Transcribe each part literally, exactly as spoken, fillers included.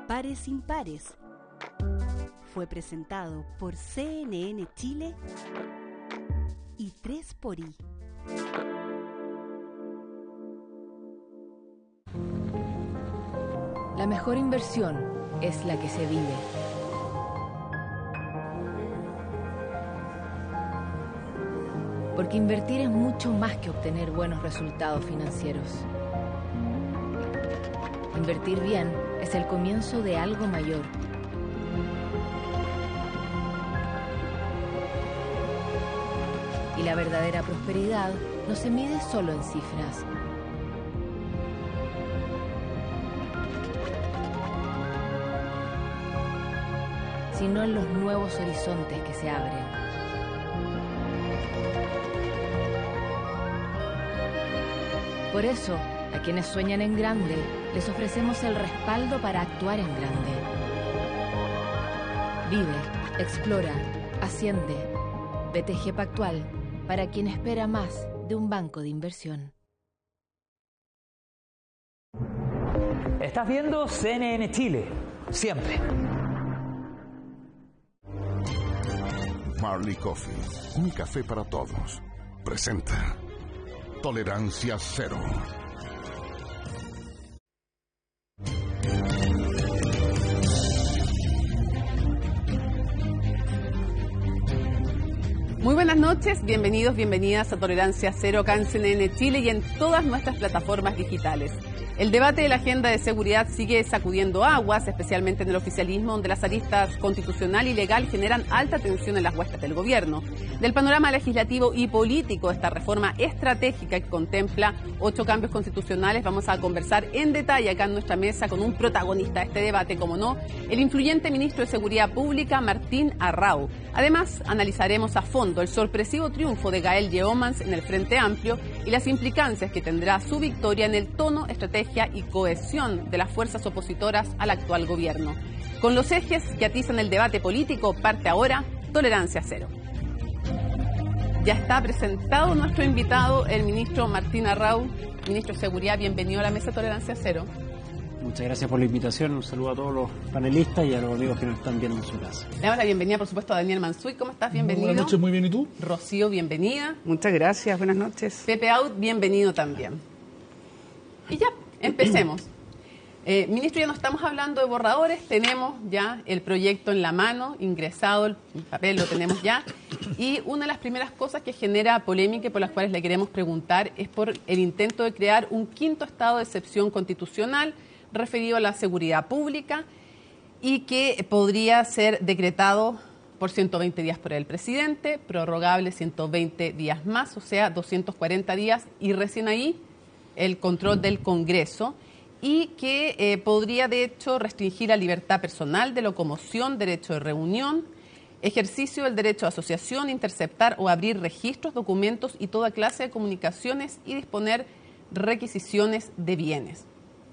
Pares Impares fue presentado por C N N Chile y tres por I. La mejor inversión es la que se vive. Porque invertir es mucho más que obtener buenos resultados financieros. Invertir bien es el comienzo de algo mayor. Y la verdadera prosperidad no se mide solo en cifras. Sino en los nuevos horizontes que se abren. Por eso, a quienes sueñan en grande, les ofrecemos el respaldo para actuar en grande. Vive, explora, asciende. B T G Pactual, para quien espera más de un banco de inversión. Estás viendo C N N Chile, siempre. Marley Coffee, un café para todos. Presenta Tolerancia Cero. Muy buenas noches, bienvenidos, bienvenidas a Tolerancia Cero acá en C N N Chile y en todas nuestras plataformas digitales. El debate de la agenda de seguridad sigue sacudiendo aguas, especialmente en el oficialismo, donde las aristas constitucional y legal generan alta tensión en las huestes del gobierno. Del panorama legislativo y político de esta reforma estratégica que contempla ocho cambios constitucionales, vamos a conversar en detalle acá en nuestra mesa con un protagonista de este debate, como no, el influyente ministro de Seguridad Pública, Martín Arrau. Además, analizaremos a fondo el sorpresivo triunfo de Gael Yeomans en el Frente Amplio y las implicancias que tendrá su victoria en el tono, estrategia y cohesión de las fuerzas opositoras al actual gobierno. Con los ejes que atizan el debate político, parte ahora Tolerancia Cero. Ya está presentado nuestro invitado, el ministro Martín Arrau. Ministro de Seguridad, bienvenido a la mesa Tolerancia Cero. Muchas gracias por la invitación. Un saludo a todos los panelistas y a los amigos que nos están viendo en su casa. Le damos la bienvenida, por supuesto, a Daniel Mansuy. ¿Cómo estás? Bienvenido. Buenas noches, muy bien. ¿Y tú? Rocío, bienvenida. Muchas gracias, buenas noches. Pepe Out, bienvenido también. Y ya, empecemos. Eh, ministro, ya no estamos hablando de borradores, tenemos ya el proyecto en la mano, ingresado, el papel lo tenemos ya. Y una de las primeras cosas que genera polémica y por las cuales le queremos preguntar es por el intento de crear un quinto estado de excepción constitucional referido a la seguridad pública y que podría ser decretado por ciento veinte días por el presidente, prorrogable ciento veinte días más, o sea, doscientos cuarenta días, y recién ahí el control del Congreso, y que eh, podría, de hecho, restringir la libertad personal de locomoción, derecho de reunión, ejercicio del derecho de asociación, interceptar o abrir registros, documentos y toda clase de comunicaciones y disponer requisiciones de bienes.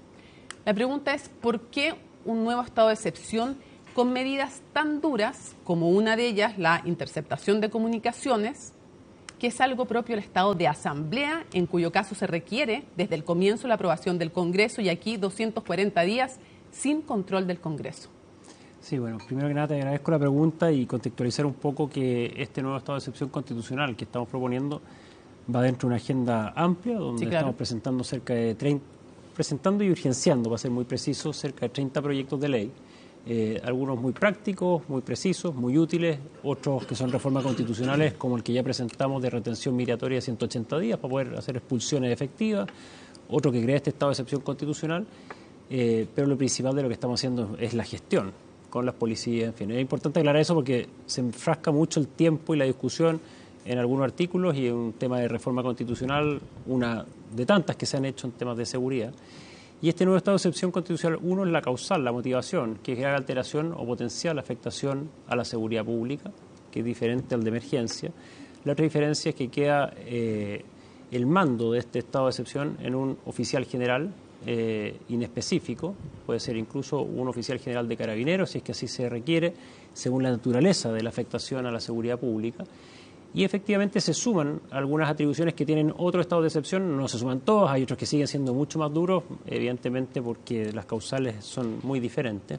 La pregunta es, ¿por qué un nuevo estado de excepción con medidas tan duras como una de ellas, la interceptación de comunicaciones, que es algo propio del estado de asamblea, en cuyo caso se requiere desde el comienzo la aprobación del Congreso y aquí doscientos cuarenta días sin control del Congreso? Sí, bueno, primero que nada te agradezco la pregunta y contextualizar un poco que este nuevo estado de excepción constitucional que estamos proponiendo va dentro de una agenda amplia donde sí, claro. estamos presentando cerca de treinta, presentando y urgenciando, para ser muy preciso, cerca de treinta proyectos de ley. Eh, algunos muy prácticos, muy precisos, muy útiles, otros que son reformas constitucionales como el que ya presentamos de retención migratoria de ciento ochenta días para poder hacer expulsiones efectivas, otro que crea este estado de excepción constitucional, eh, pero lo principal de lo que estamos haciendo es la gestión con las policías, en fin. Es importante aclarar eso porque se enfrasca mucho el tiempo y la discusión en algunos artículos y en un tema de reforma constitucional, una de tantas que se han hecho en temas de seguridad. Y este nuevo estado de excepción constitucional, uno es la causal, la motivación, que es grave alteración o potencial afectación a la seguridad pública, que es diferente al de emergencia. La otra diferencia es que queda eh, el mando de este estado de excepción en un oficial general eh, inespecífico, puede ser incluso un oficial general de carabineros, si es que así se requiere, según la naturaleza de la afectación a la seguridad pública. Y efectivamente se suman algunas atribuciones que tienen otros estados de excepción, no se suman todos, hay otros que siguen siendo mucho más duros, evidentemente porque las causales son muy diferentes.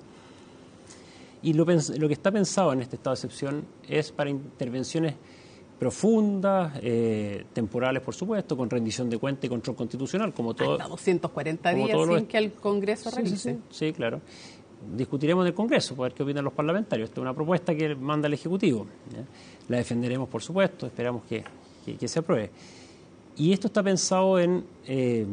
Y lo, lo que está pensado en este estado de excepción es para intervenciones profundas, eh, temporales por supuesto, con rendición de cuentas y control constitucional, como todo. Hasta doscientos cuarenta días sin es... que el Congreso revise. Sí, sí, sí, sí, claro. Discutiremos del Congreso, para ver qué opinan los parlamentarios. Esta es una propuesta que manda el Ejecutivo. ¿Ya? La defenderemos, por supuesto, esperamos que, que, que se apruebe. Y esto está pensado en eh,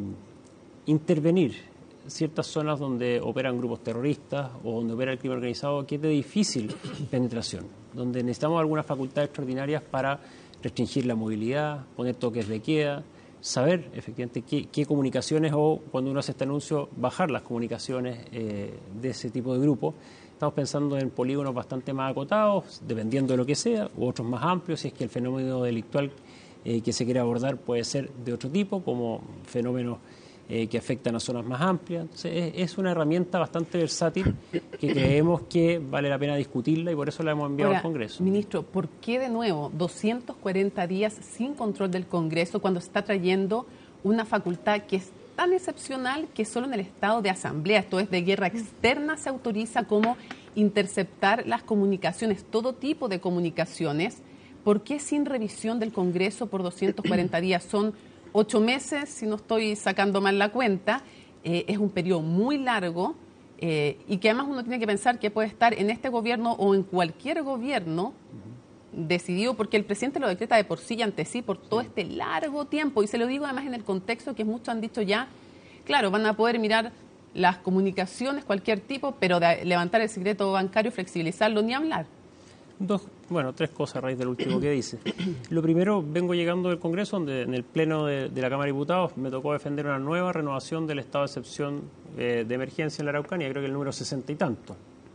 intervenir ciertas zonas donde operan grupos terroristas o donde opera el crimen organizado, que es de difícil penetración, donde necesitamos algunas facultades extraordinarias para restringir la movilidad, poner toques de queda, saber efectivamente qué, qué comunicaciones o cuando uno hace este anuncio, bajar las comunicaciones eh, de ese tipo de grupo. Estamos pensando en polígonos bastante más acotados, dependiendo de lo que sea, u otros más amplios, si es que el fenómeno delictual eh, que se quiere abordar puede ser de otro tipo, como fenómenos eh, que afectan a zonas más amplias. Entonces, es, es una herramienta bastante versátil que creemos que vale la pena discutirla y por eso la hemos enviado Ahora, al Congreso. Ministro, ¿por qué de nuevo doscientos cuarenta días sin control del Congreso cuando se está trayendo una facultad que es tan excepcional que solo en el estado de asamblea, esto es de guerra externa, se autoriza como interceptar las comunicaciones, todo tipo de comunicaciones? ¿Por qué sin revisión del Congreso por doscientos cuarenta días? Son ocho meses, si no estoy sacando mal la cuenta, eh, es un periodo muy largo eh, y que además uno tiene que pensar que puede estar en este gobierno o en cualquier gobierno decidido, porque el presidente lo decreta de por sí y ante sí por todo este largo tiempo. Y se lo digo además en el contexto que muchos han dicho ya, claro, van a poder mirar las comunicaciones, cualquier tipo, pero de levantar el secreto bancario, flexibilizarlo, ni hablar. Dos, bueno, tres cosas a raíz del último que dice. Lo primero, vengo llegando del Congreso, donde en el Pleno de, de la Cámara de Diputados me tocó defender una nueva renovación del estado de excepción eh, de emergencia en la Araucanía, creo que el número sesenta y tanto.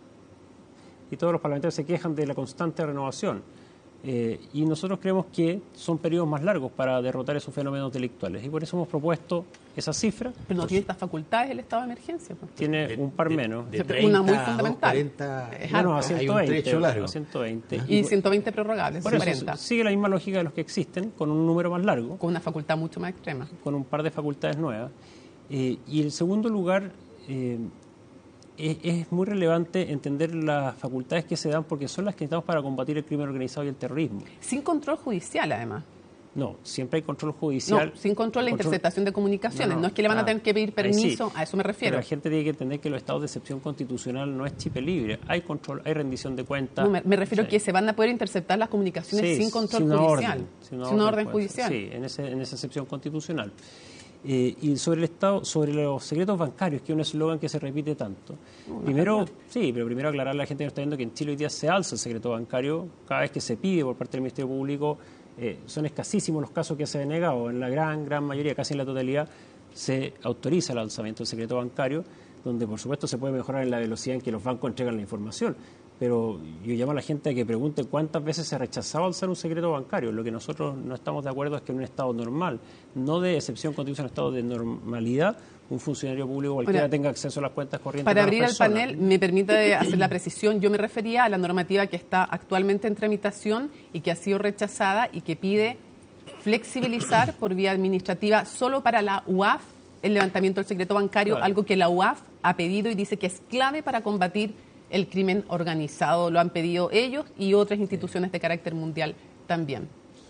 Y todos los parlamentarios se quejan de la constante renovación. Eh, y nosotros creemos que son periodos más largos para derrotar esos fenómenos delictuales. Y por eso hemos propuesto esa cifra. Pero no tiene estas facultades el estado de emergencia. Pues. Tiene de, un par de, menos. De treinta, una muy fundamental. cuarenta, bueno, a ciento veinte, hay un trecho largo. A ciento veinte. Y ciento veinte prorrogables. Por eso cuarenta. Sigue la misma lógica de los que existen, con un número más largo. Con una facultad mucho más extrema. Con un par de facultades nuevas. Eh, y en segundo lugar, eh, es, es muy relevante entender las facultades que se dan porque son las que necesitamos para combatir el crimen organizado y el terrorismo. Sin control judicial, además. No, siempre hay control judicial. No, sin control de interceptación de comunicaciones. No, no, no es que le van ah, a tener que pedir permiso, sí, a eso me refiero. Pero la gente tiene que entender que los estados de excepción constitucional no es chip libre. Hay control, hay rendición de cuentas. No, me, me refiero a sí. que se van a poder interceptar las comunicaciones sí, sin control sin judicial. Orden, sin una sin orden, orden judicial. Sí, en, ese, en esa excepción constitucional. Eh, y sobre el Estado, sobre los secretos bancarios, que es un eslogan que se repite tanto. No, primero, no, sí, pero primero aclararle a la gente que nos está viendo que en Chile hoy día se alza el secreto bancario cada vez que se pide por parte del Ministerio Público. Eh, son escasísimos los casos que se han negado. En la gran, gran mayoría, casi en la totalidad, se autoriza el alzamiento del secreto bancario, donde por supuesto se puede mejorar en la velocidad en que los bancos entregan la información. Pero yo llamo a la gente a que pregunte cuántas veces se ha rechazado alzar un secreto bancario. Lo que nosotros no estamos de acuerdo es que en un estado normal, no de excepción constitucional, un estado de normalidad, un funcionario público cualquiera bueno, tenga acceso a las cuentas corrientes. Para abrir el panel, me permite hacer la precisión. Yo me refería a la normativa que está actualmente en tramitación y que ha sido rechazada y que pide flexibilizar por vía administrativa solo para la U A F el levantamiento del secreto bancario, claro. Algo que la U A F ha pedido y dice que es clave para combatir el crimen organizado. Lo han pedido ellos y otras instituciones de carácter mundial también.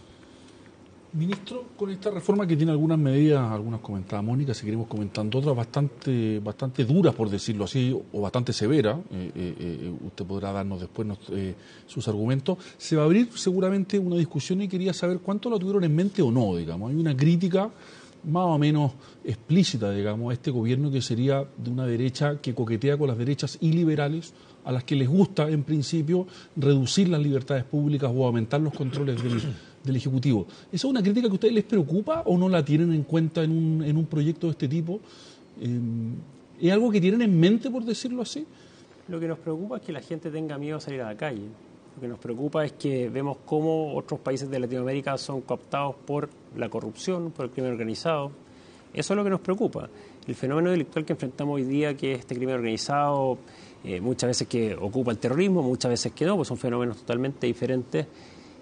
Ministro, con esta reforma que tiene algunas medidas, algunas comentaba Mónica, seguiremos comentando otras bastante bastante duras, por decirlo así, o bastante severas, eh, eh, usted podrá darnos después eh, sus argumentos, se va a abrir seguramente una discusión y quería saber cuánto lo tuvieron en mente o no, digamos. Hay una crítica más o menos explícita, digamos, a este gobierno que sería de una derecha que coquetea con las derechas iliberales, a las que les gusta, en principio, reducir las libertades públicas o aumentar los controles del, del Ejecutivo. ¿Esa es una crítica que a ustedes les preocupa o no la tienen en cuenta en un, en un proyecto de este tipo? Eh, ¿Es algo que tienen en mente, por decirlo así? Lo que nos preocupa es que la gente tenga miedo a salir a la calle. Lo que nos preocupa es que vemos cómo otros países de Latinoamérica son cooptados por la corrupción, por el crimen organizado. Eso es lo que nos preocupa. El fenómeno delictual que enfrentamos hoy día, que es este crimen organizado, eh, muchas veces que ocupa el terrorismo, muchas veces que no, pues son fenómenos totalmente diferentes.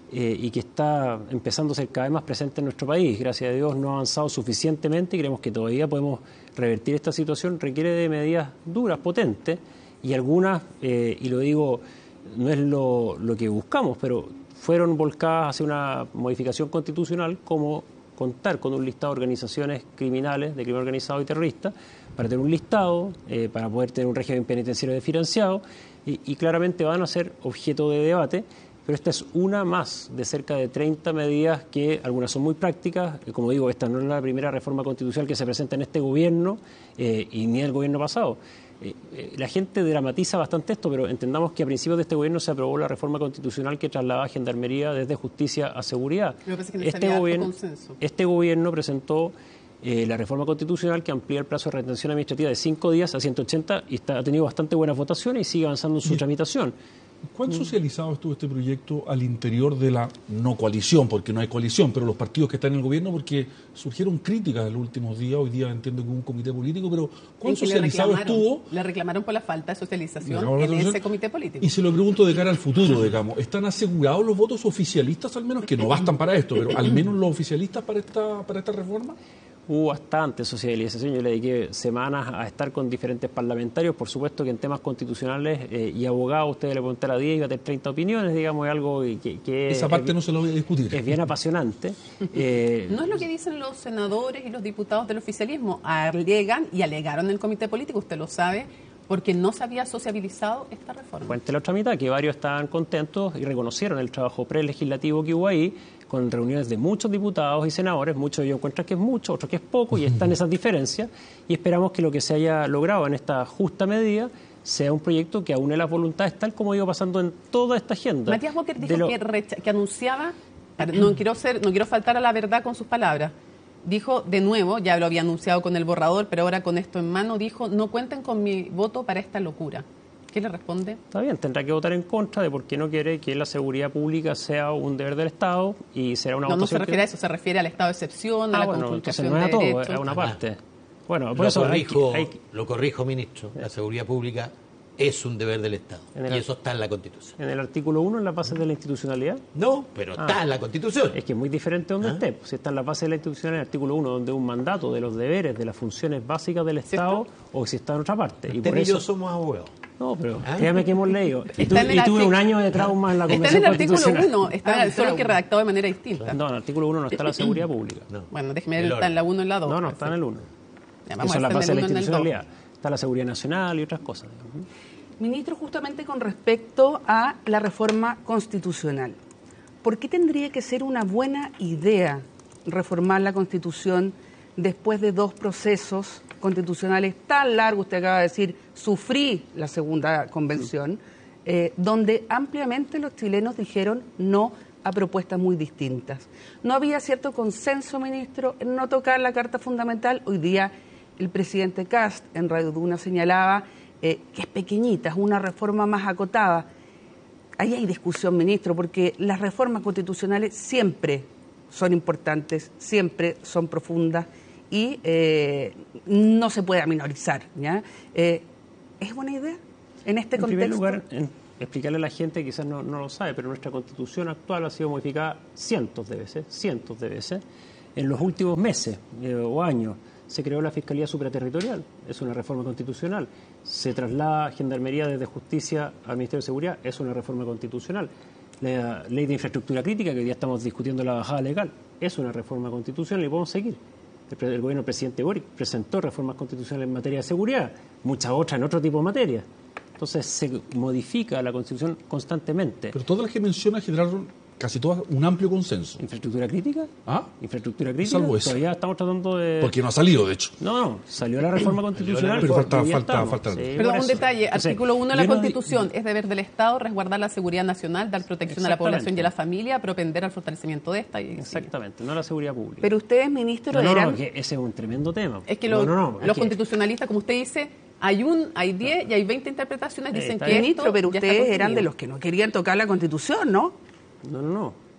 eh, y que está empezando a ser cada vez más presente en nuestro país. Gracias a Dios no ha avanzado suficientemente y creemos que todavía podemos revertir esta situación. Requiere de medidas duras, potentes, y algunas, eh, y lo digo, no es lo, lo que buscamos, pero fueron volcadas hacia una modificación constitucional, como contar con un listado de organizaciones criminales, de crimen organizado y terrorista, para tener un listado, eh, para poder tener un régimen penitenciario desfinanciado, y, y claramente van a ser objeto de debate, pero esta es una más de cerca de treinta medidas que algunas son muy prácticas. Como digo, esta no es la primera reforma constitucional que se presenta en este gobierno, eh, y ni en el gobierno pasado. Eh, eh, la gente dramatiza bastante esto, pero entendamos que a principios de este gobierno se aprobó la reforma constitucional que trasladaba Gendarmería desde justicia a seguridad. Que no este, gobierno, este gobierno presentó eh, la reforma constitucional que amplía el plazo de retención administrativa de cinco días a ciento ochenta y está, ha tenido bastante buenas votaciones y sigue avanzando en su tramitación. ¿Cuán socializado estuvo este proyecto al interior de la no coalición? Porque no hay coalición, pero los partidos que están en el gobierno, porque surgieron críticas en los últimos días. Hoy día entiendo que hubo un comité político, pero ¿cuán socializado le estuvo? Le reclamaron por la falta de socialización en ese comité político. Y se lo pregunto de cara al futuro, digamos, ¿están asegurados los votos oficialistas al menos, que no bastan para esto, pero al menos los oficialistas para esta, para esta reforma? Hubo bastante socialización, yo le dediqué semanas a estar con diferentes parlamentarios, por supuesto que en temas constitucionales eh, y abogados, ustedes le preguntan a diez y va a tener treinta opiniones, digamos, es algo que, que esa parte es, no se lo voy a discutir. Es bien apasionante. Eh, no es lo que dicen los senadores y los diputados del oficialismo, alegan y alegaron en el comité político, usted lo sabe, porque no se había sociabilizado esta reforma. Cuente la otra mitad, que varios estaban contentos y reconocieron el trabajo prelegislativo que hubo ahí, con reuniones de muchos diputados y senadores, muchos de ellos encuentran que es mucho, otros que es poco, y están esas diferencias, y esperamos que lo que se haya logrado en esta justa medida sea un proyecto que aúne las voluntades, tal como iba pasando en toda esta agenda. Matías Walker dijo lo... que, recha- que anunciaba, no quiero ser, no quiero faltar a la verdad con sus palabras, dijo de nuevo, ya lo había anunciado con el borrador, pero ahora con esto en mano, dijo, no cuenten con mi voto para esta locura. ¿Qué le responde? Está bien, tendrá que votar en contra de por qué no quiere que la seguridad pública sea un deber del Estado y será una no, votación... No se refiere que... a eso, se refiere al estado de excepción, ah, a la bueno, conculcación entonces no es a todo, de es a una parte. Bueno, por lo, eso corrijo, hay, hay... lo corrijo, ministro, la seguridad pública es un deber del Estado y eso está en la Constitución. ¿En el artículo uno, en las bases de la institucionalidad? No, pero ah, está en la Constitución. Es que es muy diferente donde ¿Ah? esté. Pues si está en las bases de la institucionalidad, en el artículo uno, donde un mandato de los deberes, de las funciones básicas del Estado, o si está en otra parte. Usted y, por y eso... yo somos abogados. No, pero ¿Ah? créame que hemos leído. Y, tu, y tuve artic... un año de trauma en la Convención Constitucional. Está en el artículo uno, está ah, solo que redactado de manera distinta. No, en el artículo uno no está la seguridad pública. No. Bueno, déjeme ver, está en la uno y en la dos. No, no, está en el uno. Ya, vamos Eso es la base de la institucionalidad. El está la seguridad nacional y otras cosas. Ministro, justamente con respecto a la reforma constitucional, ¿por qué tendría que ser una buena idea reformar la Constitución después de dos procesos constitucionales tan largos? Usted acaba de decir, sufrí la segunda convención, eh, donde ampliamente los chilenos dijeron no a propuestas muy distintas. No había cierto consenso, ministro, en no tocar la Carta Fundamental. Hoy día el presidente Kast en Radio Duna señalaba eh, que es pequeñita, es una reforma más acotada. Ahí hay discusión, ministro, porque las reformas constitucionales siempre son importantes, siempre son profundas y eh, no se puede aminorizar, ¿ya? Eh, ¿Es buena idea en este en contexto? Primer lugar, en explicarle a la gente, quizás no, no lo sabe, pero nuestra Constitución actual ha sido modificada cientos de veces, cientos de veces. En los últimos meses eh, o años se creó la Fiscalía Supraterritorial, es una reforma constitucional. Se traslada Gendarmería desde Justicia al Ministerio de Seguridad, es una reforma constitucional. La Ley de Infraestructura Crítica, que hoy día estamos discutiendo la bajada legal, es una reforma constitucional y podemos seguir. El, el gobierno del presidente Boric presentó reformas constitucionales en materia de seguridad, muchas otras en otro tipo de materias. Entonces se modifica la Constitución constantemente. Pero todas las que menciona generaron casi todas un amplio consenso. ¿Infraestructura crítica? ¿Ah? ¿Infraestructura crítica? Salvo eso. Todavía estamos tratando de... Porque no ha salido, de hecho. No, no, salió la reforma constitucional. Pero falta, falta, falta. Sí, Perdón, un detalle. Entonces, artículo uno de la no Constitución. di... Es deber del Estado resguardar la seguridad nacional, dar protección a la población y a la familia, propender al fortalecimiento de esta. Y exactamente, no a la seguridad pública. Pero ustedes, ministro, no, no, eran... No, que ese es un tremendo tema. Es que, lo, no, no, no, los que... constitucionalistas, como usted dice, hay un, hay diez y hay veinte interpretaciones, dicen eh, que ministro, esto pero ya ustedes eran de los que no querían tocar la Constitución, ¿no? No, no, no.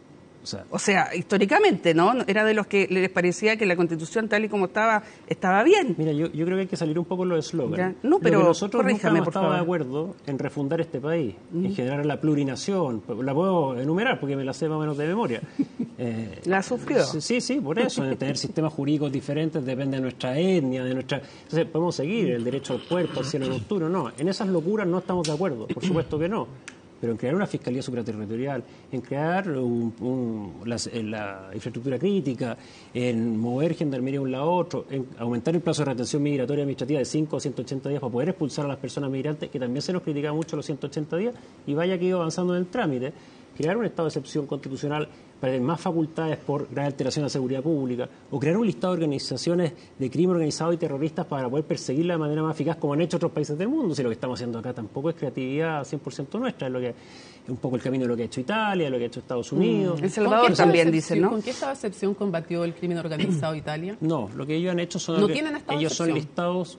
O sea, o sea, históricamente, ¿no? Era de los que les parecía que la Constitución tal y como estaba, estaba bien. Mira, yo, yo creo que hay que salir un poco de los eslóganes. No, pero nosotros nunca hemos estado favor. de acuerdo en refundar este país, mm. en generar la plurinación. La puedo enumerar porque me la sé más o menos de memoria. Eh, ¿La sufrió? Sí, sí, por eso. En tener sistemas jurídicos diferentes depende de nuestra etnia, de nuestra... Entonces, podemos seguir el derecho al puerto, al cielo nocturno. No, en esas locuras no estamos de acuerdo. Por supuesto que no. Pero en crear una fiscalía supraterritorial, en crear un, un, la, la infraestructura crítica, en mover gendarmería de un lado a otro, en aumentar el plazo de retención migratoria administrativa de cinco a ciento ochenta días para poder expulsar a las personas migrantes, que también se nos criticaba mucho los ciento ochenta días, y vaya que iba avanzando en el trámite. Crear un estado de excepción constitucional para tener más facultades por grave alteración de la seguridad pública, o crear un listado de organizaciones de crimen organizado y terroristas para poder perseguirla de manera más eficaz como han hecho otros países del mundo. Si lo que estamos haciendo acá tampoco es creatividad cien por ciento nuestra, es lo que es un poco el camino de lo que ha hecho Italia, lo que ha hecho Estados Unidos. Mm. El Salvador también dice, ¿no? ¿Con qué estado de excepción combatió el crimen organizado Italia? No, lo que ellos han hecho son... ¿No tienen estado ellos de son excepción? listados...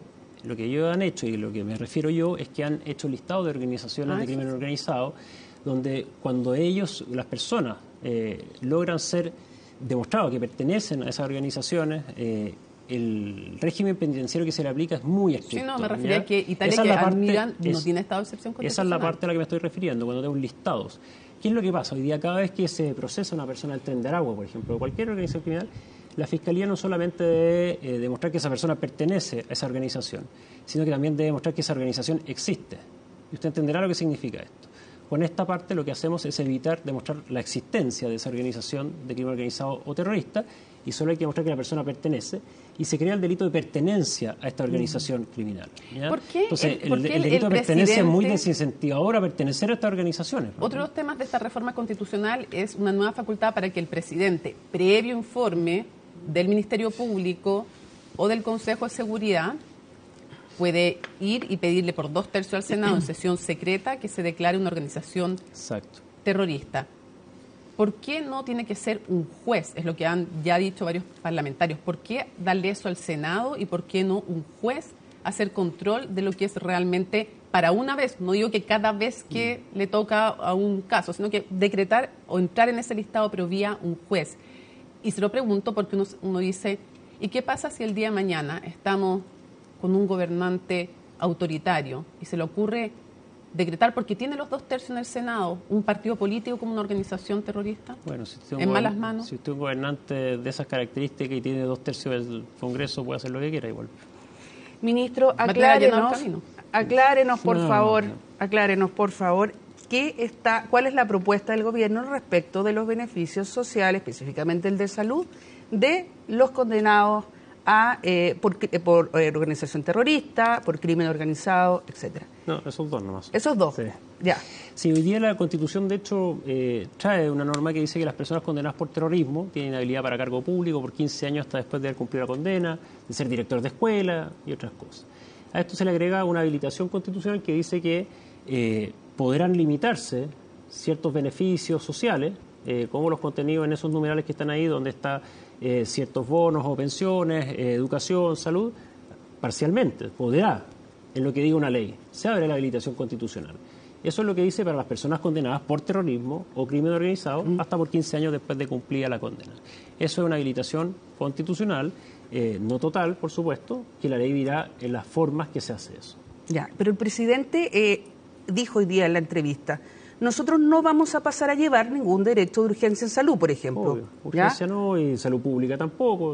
Lo que ellos han hecho, y lo que me refiero yo, es que han hecho listados de organizaciones ah, de crimen sí. organizado, donde cuando ellos, las personas, eh, logran ser demostrados que pertenecen a esas organizaciones, eh, el régimen penitenciario que se le aplica es muy estricto. Sí, no, me refería ¿ya? a que Italia, esa que es la parte, admiran, es, no tiene estado de excepción constitucional. Esa es la parte a la que me estoy refiriendo, cuando tenemos listados. ¿Qué es lo que pasa? Hoy día, cada vez que se procesa una persona del Tren de Aragua, por ejemplo, o cualquier organización criminal, la Fiscalía no solamente debe eh, demostrar que esa persona pertenece a esa organización, sino que también debe demostrar que esa organización existe. Y usted entenderá lo que significa esto. Con esta parte lo que hacemos es evitar demostrar la existencia de esa organización de crimen organizado o terrorista, y solo hay que demostrar que la persona pertenece, y se crea el delito de pertenencia a esta organización mm. criminal. ¿ya? ¿Por qué? Entonces, el, ¿por el, qué el delito el de pertenencia es muy presidente... desincentivador a pertenecer a estas organizaciones, ¿no? Otro de los temas de esta reforma constitucional es una nueva facultad para que el presidente, previo informe del Ministerio Público o del Consejo de Seguridad, puede ir y pedirle por dos tercios al Senado en sesión secreta que se declare una organización Exacto. terrorista. ¿Por qué no tiene que ser un juez? Es lo que han ya dicho varios parlamentarios. ¿Por qué darle eso al Senado y por qué no un juez hacer control de lo que es realmente para una vez? No digo que cada vez que mm. le toca a un caso, sino que decretar o entrar en ese listado pero vía un juez. Y se lo pregunto porque uno, uno dice, ¿y qué pasa si el día de mañana estamos con un gobernante autoritario y se le ocurre decretar, porque tiene los dos tercios en el Senado, un partido político como una organización terrorista? Bueno, si usted en malas manos. Si usted es un gobernante de esas características y tiene dos tercios del Congreso, puede hacer lo que quiera igual. Ministro, aclárenos, aclárenos por no, favor, no, no. aclárenos por favor, ¿qué está, cuál es la propuesta del gobierno respecto de los beneficios sociales, específicamente el de salud, de los condenados a eh, por, por eh, organización terrorista, por crimen organizado, etcétera? No, esos dos nomás. Esos dos, sí. Ya. Sí, hoy día la Constitución, de hecho, eh, trae una norma que dice que las personas condenadas por terrorismo tienen habilidad para cargo público por quince años hasta después de haber cumplido la condena, de ser director de escuela y otras cosas. A esto se le agrega una habilitación constitucional que dice que eh, podrán limitarse ciertos beneficios sociales, eh, como los contenidos en esos numerales que están ahí, donde está eh, ciertos bonos o pensiones, eh, educación, salud, parcialmente, podrá, en lo que diga una ley, se abre la habilitación constitucional. Eso es lo que dice para las personas condenadas por terrorismo o crimen organizado mm. hasta por quince años después de cumplida la condena. Eso es una habilitación constitucional, eh, no total, por supuesto, que la ley dirá en las formas que se hace eso. Ya, pero el presidente eh, dijo hoy día en la entrevista, nosotros no vamos a pasar a llevar ningún derecho de urgencia en salud, por ejemplo. Obvio. Urgencia ¿ya? no, y salud pública tampoco.